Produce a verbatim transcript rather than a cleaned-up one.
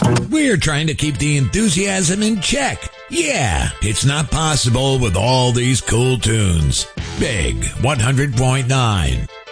We're trying to keep the enthusiasm in check. Yeah, it's not possible with all these cool tunes. Big one hundred point nine.